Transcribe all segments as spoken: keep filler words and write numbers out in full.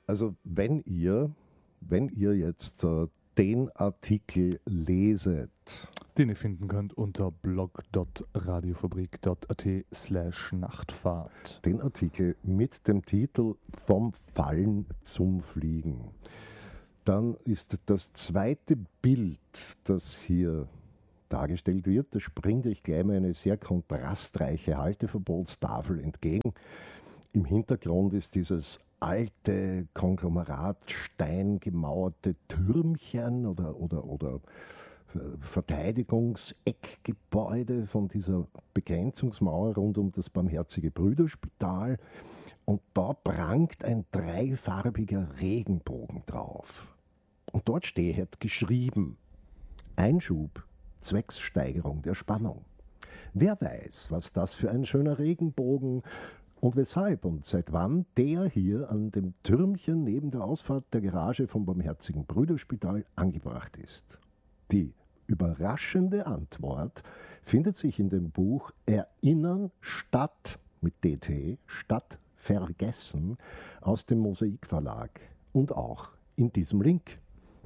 Also wenn ihr, wenn ihr jetzt äh, den Artikel leset, den ihr finden könnt unter blog.radiofabrik.at slash Nachtfahrt. Den Artikel mit dem Titel Vom Fallen zum Fliegen. Dann ist das zweite Bild, das hier dargestellt wird, da springt euch gleich mal eine sehr kontrastreiche Halteverbotstafel entgegen. Im Hintergrund ist dieses alte Konglomeratstein gemauerte Türmchen oder, oder, oder Verteidigungseckgebäude von dieser Begrenzungsmauer rund um das Barmherzige Brüderspital. Und da prangt ein dreifarbiger Regenbogen drauf. Und dort steht geschrieben: Einschub zwecks Steigerung der Spannung. Wer weiß, was das für ein schöner Regenbogen und weshalb und seit wann der hier an dem Türmchen neben der Ausfahrt der Garage vom Barmherzigen Brüderspital angebracht ist. Die überraschende Antwort findet sich in dem Buch Erinnern statt mit D T, statt Vergessen aus dem Mosaik Verlag und auch in diesem Link.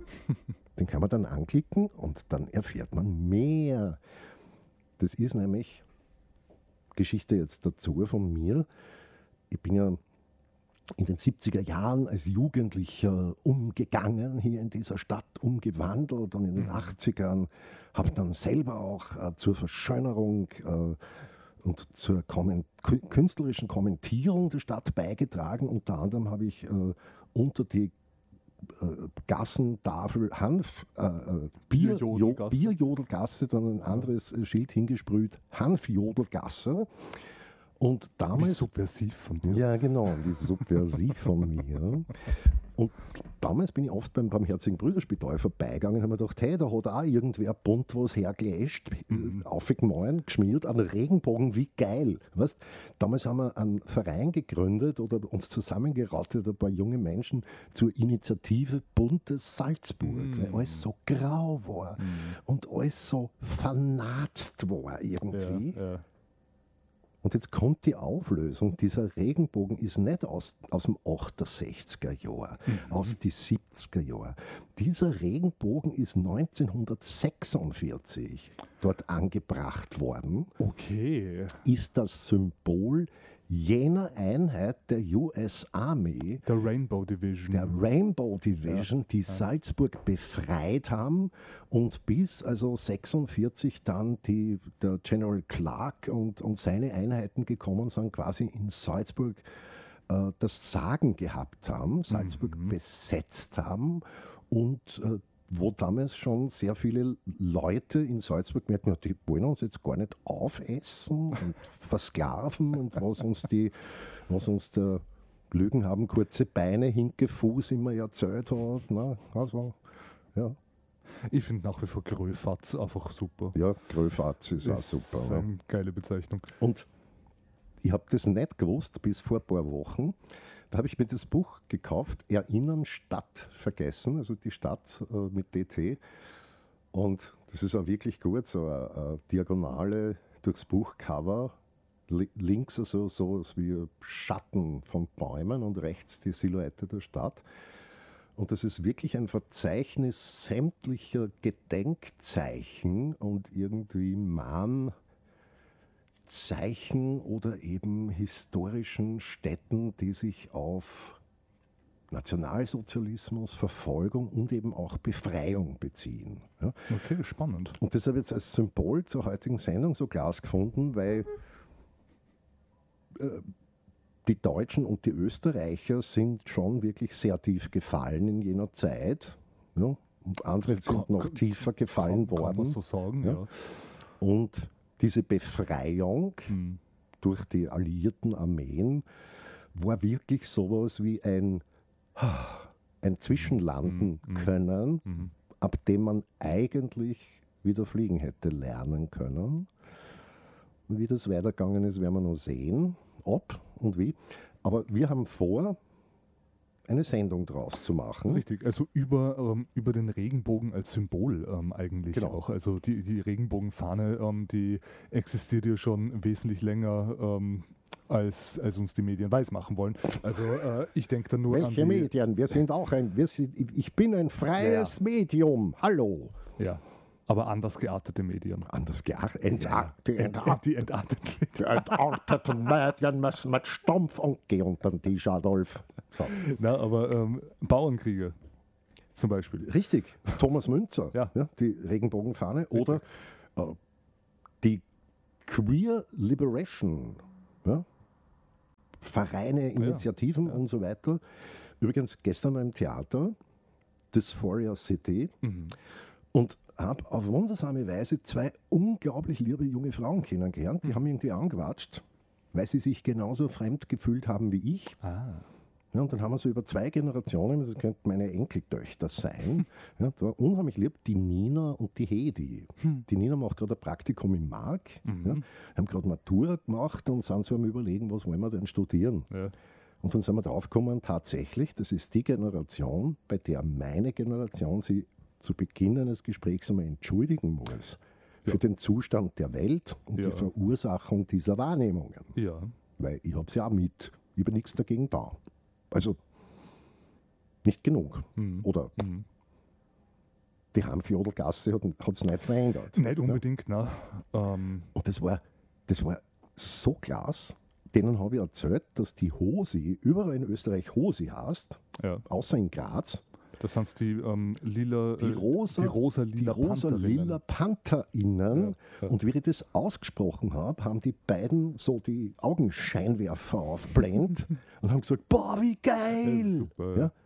Den kann man dann anklicken und dann erfährt man mehr. Das ist nämlich Geschichte jetzt dazu von mir. Ich bin ja in den siebziger Jahren als Jugendlicher umgegangen, hier in dieser Stadt umgewandelt und in den achtzigern habe dann selber auch äh, zur Verschönerung äh, und zur Komment- künstlerischen Kommentierung der Stadt beigetragen. Unter anderem habe ich äh, unter die äh, Gassentafel Hanf, äh, äh, Bier, Bierjodelgasse. Bierjodelgasse, dann ein anderes äh, Schild hingesprüht, Hanfjodelgasse. Und damals, wie subversiv von dir. Ja, genau, wie subversiv von mir. Und damals bin ich oft beim Barmherzigen Brüderspital vorbeigegangen und habe mir gedacht, hey, da hat auch irgendwer bunt was hergelöscht, mhm. aufgemalt, geschmiert, einen Regenbogen, wie geil. Weißt? Damals haben wir einen Verein gegründet oder uns zusammengerottet, ein paar junge Menschen, zur Initiative Buntes Salzburg, mhm. weil alles so grau war mhm. und alles so vernarzt war irgendwie. Ja, ja. Und jetzt kommt die Auflösung, dieser Regenbogen ist nicht aus, aus dem achtundsechziger Jahr, mhm. aus den siebziger Jahren. Dieser Regenbogen ist neunzehnhundertsechsundvierzig dort angebracht worden. Okay. Ist das Symbol jener Einheit der U S Army, der Rainbow Division, der Rainbow Division, ja. die ja. Salzburg befreit haben und bis also sechsundvierzig dann die, der General Clark und, und seine Einheiten gekommen sind, quasi in Salzburg äh, das Sagen gehabt haben, Salzburg mhm. besetzt haben und äh, wo damals schon sehr viele Leute in Salzburg merken, ja, die wollen uns jetzt gar nicht aufessen und versklaven und was uns die, was uns der Lügen haben, kurze Beine, hinke Fuß immer erzählt hat. Na, also, ja. Ich finde nach wie vor Gröfatz einfach super. Ja, Gröfatz ist, ist auch super. Das ist eine ja. geile Bezeichnung. Und ich habe das nicht gewusst bis vor ein paar Wochen. Da habe ich mir das Buch gekauft, Erinnern statt Vergessen, also die Stadt äh, mit D T. Und das ist auch wirklich gut, so eine, eine Diagonale durchs Buchcover, li- links also so wie Schatten von Bäumen und rechts die Silhouette der Stadt. Und das ist wirklich ein Verzeichnis sämtlicher Gedenkzeichen und irgendwie Mahn Zeichen oder eben historischen Städten, die sich auf Nationalsozialismus, Verfolgung und eben auch Befreiung beziehen. Ja. Okay, spannend. Und das habe ich jetzt als Symbol zur heutigen Sendung so Glas gefunden, weil äh, die Deutschen und die Österreicher sind schon wirklich sehr tief gefallen in jener Zeit. Ja. Und andere sind noch tiefer gefallen kann, worden. Kann man so sagen, ja. ja. Und diese Befreiung hm. durch die alliierten Armeen war wirklich sowas wie ein, ein Zwischenlanden hm. können, hm. ab dem man eigentlich wieder fliegen hätte lernen können. Und wie das weitergegangen ist, werden wir noch sehen, ob und wie. Aber wir haben vor, eine Sendung draus zu machen. Richtig, also über, ähm, über den Regenbogen als Symbol ähm, eigentlich genau. auch. Also die, die Regenbogenfahne, ähm, die existiert ja schon wesentlich länger ähm, als, als uns die Medien weismachen wollen. Also äh, ich denke da nur Welche an die, Medien? Wir sind auch ein, wir sind, ich bin ein freies Ja. Medium. Hallo. Ja, aber anders geartete Medien. Anders geachtet. Entart, die, Ent, Entart, die entarteten die entarteten Medien müssen mit Stumpf umgehen unter den Tisch, Adolf. So. Na, aber ähm, Bauernkriege zum Beispiel. Richtig, Thomas Münzer, Ja. die Regenbogenfahne. Oder äh, die Queer Liberation, ja? Vereine, Initiativen ja. und so weiter. Übrigens gestern im Theater, Dysphoria City, Mhm. und habe auf wundersame Weise zwei unglaublich liebe junge Frauen kennengelernt. Die haben irgendwie angewatscht, weil sie sich genauso fremd gefühlt haben wie ich. Ah. Ja, und dann haben wir so über zwei Generationen, das könnten meine Enkeltöchter sein, ja, da war unheimlich lieb, die Nina und die Hedi. Hm. Die Nina macht gerade ein Praktikum im Mark, Mhm. ja, haben gerade Matura gemacht und sind so am Überlegen, was wollen wir denn studieren. Ja. Und dann sind wir draufgekommen, tatsächlich, das ist die Generation, bei der meine Generation sie zu Beginn eines Gesprächs einmal entschuldigen muss für Ja. den Zustand der Welt und Ja. die Verursachung dieser Wahrnehmungen. Ja. Weil ich habe es ja auch mit. Ich habe nichts dagegen da. Also nicht genug. Mhm. Oder Mhm. die Hanfjodelgasse hat es nicht verändert. Nicht unbedingt, na. Ähm, Und das war, das war so klasse. Denen habe ich erzählt, dass die Hosi überall in Österreich Hosi heißt, ja. außer in Graz. Das sind die ähm, lila, Die rosa, die rosa lila die rosa Pantherinnen. lila PantherInnen. Ja, ja. Und wie ich das ausgesprochen habe, haben die beiden so die Augenscheinwerfer aufblendet und haben gesagt, boah, wie Ja, geil! super, Ja.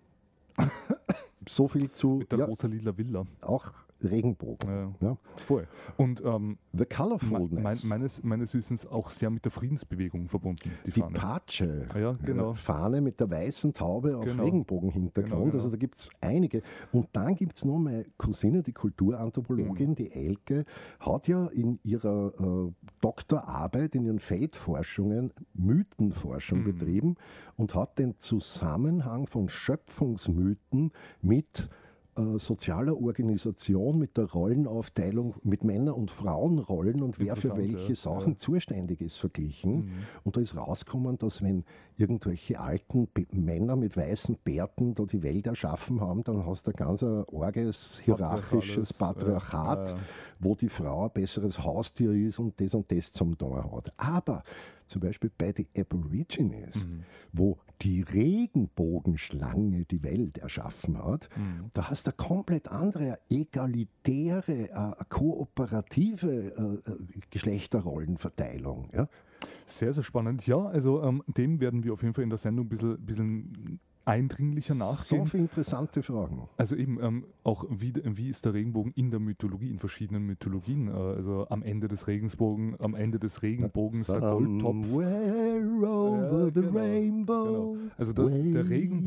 So viel zu Mit der ja, rosa lila Villa. auch Regenbogen. Ja. Ja. Voll. Und ähm, The me- Colorfulness, mein, meines, meines Wissens auch sehr mit der Friedensbewegung verbunden, die die Fahne. Patsche, Ah ja, genau. Fahne mit der weißen Taube auf Genau. Regenbogenhintergrund. Genau, genau. Also da gibt es einige. Und dann gibt es noch meine Cousine, die Kulturanthropologin, Mhm. die Elke, hat ja in ihrer äh, Doktorarbeit, in ihren Feldforschungen Mythenforschung Mhm. betrieben und hat den Zusammenhang von Schöpfungsmythen mit äh, sozialer Organisation, mit der Rollenaufteilung, mit Männer- und Frauenrollen und wer für Interessant, welche ja, Sachen ja. zuständig ist, verglichen. Mhm. Und da ist rausgekommen, dass wenn irgendwelche alten Be Männer mit weißen Bärten da die Welt erschaffen haben, dann hast du ein ganz ein arges, hierarchisches Patriarchales, Patriarchat, ja, ja. wo die Frau ein besseres Haustier ist und das und das zum Tun hat. Aber zum Beispiel bei den Aborigines, Mhm. wo die Regenbogenschlange die Welt erschaffen hat, Mhm. da hast du eine komplett andere, eine egalitäre, eine kooperative äh, äh, Geschlechterrollenverteilung. Ja? Sehr, sehr spannend. Ja, also ähm, dem werden wir auf jeden Fall in der Sendung ein bisschen, bisschen eindringlicher So nachgehen. viele interessante Fragen. Also eben ähm, auch, wie, wie ist der Regenbogen in der Mythologie, in verschiedenen Mythologien. Äh, also am Ende des Regenbogen, am Ende des Regenbogens der Goldtopf. Somewhere over Ja, the genau, rainbow. genau. Also der, der way Regenbogen